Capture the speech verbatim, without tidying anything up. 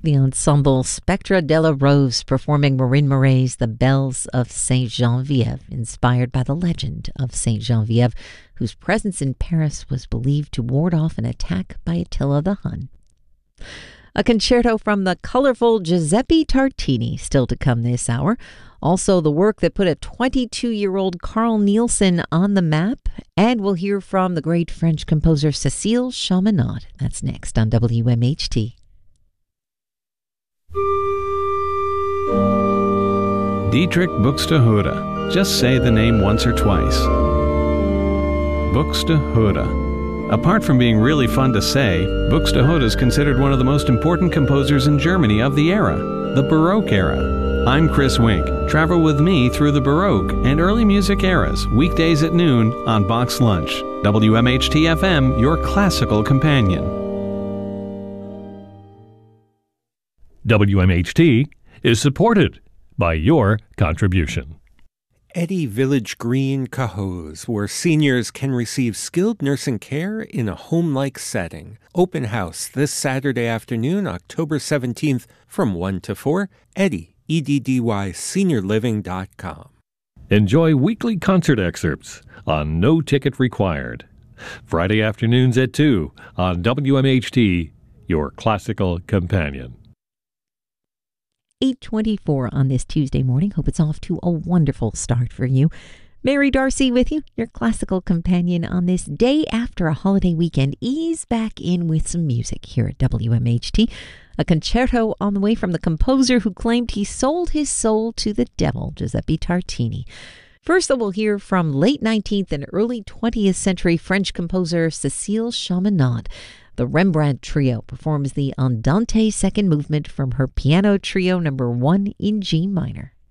The ensemble Spectra della Rose performing Marin Murray's The Bells of Saint Genevieve, inspired by the legend of Saint Genevieve, whose presence in Paris was believed to ward off an attack by Attila the Hun. A concerto from the colorful Giuseppe Tartini still to come this hour. Also, the work that put a twenty-two-year-old Carl Nielsen on the map. And we'll hear from the great French composer Cécile Chaminade. That's next on W M H T. Dietrich Buxtehude. Just say the name once or twice. Buxtehude. Apart from being really fun to say, Buxtehude is considered one of the most important composers in Germany of the era, the Baroque era. I'm Chris Wink. Travel with me through the Baroque and early music eras, weekdays at noon on Box Lunch. W M H T F M, your classical companion. W M H T is supported by your contribution. Eddy Village Green, Cahos, where seniors can receive skilled nursing care in a home-like setting. Open house this Saturday afternoon, October seventeenth, from one to four. Eddy, E D D Y, senior living dot com. Enjoy weekly concert excerpts on No Ticket Required. Friday afternoons at two on W M H T, your classical companion. eight twenty-four on this Tuesday morning. Hope it's off to a wonderful start for you. Mary Darcy with you, your classical companion on this day after a holiday weekend. Ease back in with some music here at W M H T. A concerto on the way from the composer who claimed he sold his soul to the devil, Giuseppe Tartini. First, though, we'll hear from late nineteenth and early twentieth century French composer Cécile Chaminade. The Rembrandt Trio performs the Andante second movement from her piano trio number one in G minor.